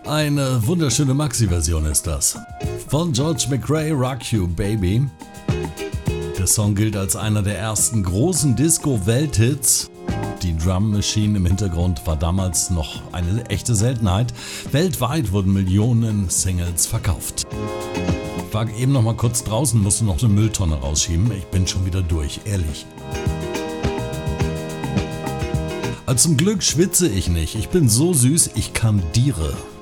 Eine wunderschöne Maxi-Version ist das. Von George McRae, Rock You Baby. Der Song gilt als einer der ersten großen Disco-Welthits. Die Drum Machine im Hintergrund war damals noch eine echte Seltenheit. Weltweit wurden Millionen Singles verkauft. Ich war eben noch mal kurz draußen, musste noch eine Mülltonne rausschieben. Ich bin schon wieder durch, ehrlich. Also zum Glück schwitze ich nicht. Ich bin so süß, ich kandiere.